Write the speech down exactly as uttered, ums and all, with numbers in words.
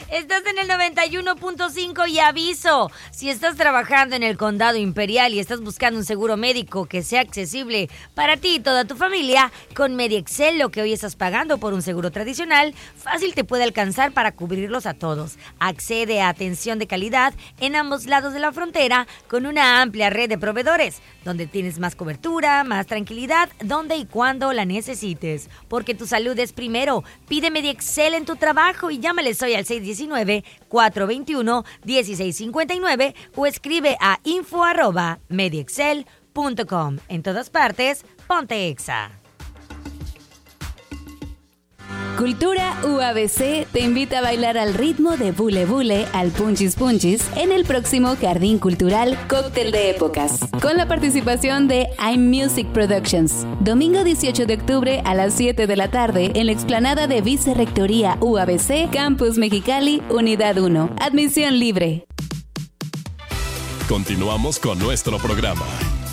Estás en el noventa y uno punto cinco y aviso, si estás trabajando en el Condado Imperial y estás buscando un seguro médico que sea accesible para ti y toda tu familia, con MediExcel lo que hoy estás pagando por un seguro tradicional, fácil te puede alcanzar para cubrirlos a todos. Accede a atención de calidad en ambos lados de la frontera con una amplia red de proveedores, donde tienes más cobertura, más tranquilidad, donde y cuando la necesites. Porque tu salud es primero. Pide MediExcel en tu trabajo y llámales hoy al seis uno nueve, cuatro dos uno, uno seis cinco nueve o escribe a info arroba mediexcel punto com. En todas partes, ponte Exa. Cultura U A B C te invita a bailar al ritmo de Bule Bule al Punchis Punchis en el próximo Jardín Cultural Cóctel de Épocas, con la participación de iMusic Productions. Domingo dieciocho de octubre a las siete de la tarde en la explanada de Vicerrectoría U A B C, Campus Mexicali, Unidad uno. Admisión libre. Continuamos con nuestro programa.